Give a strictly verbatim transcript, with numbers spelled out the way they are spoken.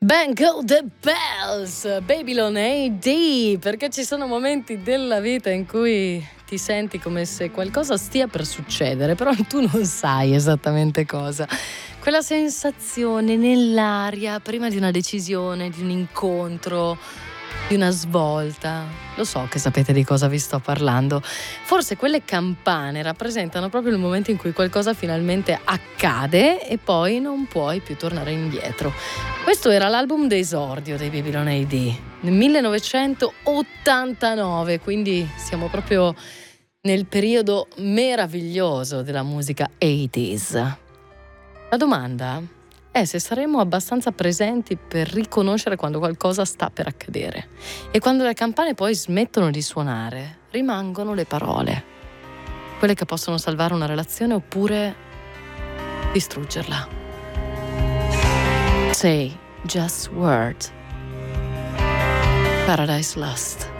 Bang Go the Bells, Babylon A D, perché ci sono momenti della vita in cui ti senti come se qualcosa stia per succedere, però tu non sai esattamente cosa. Quella sensazione nell'aria prima di una decisione, di un incontro, di una svolta. Lo so che sapete di cosa vi sto parlando. Forse quelle campane rappresentano proprio il momento in cui qualcosa finalmente accade e poi non puoi più tornare indietro. Questo era l'album d'esordio dei Babylon A D nel millenovecentottantanove, quindi siamo proprio nel periodo meraviglioso della musica ottanta. La domanda è se saremo abbastanza presenti per riconoscere quando qualcosa sta per accadere. E quando le campane poi smettono di suonare, rimangono le parole, quelle che possono salvare una relazione oppure distruggerla. Say just word. Paradise Lost.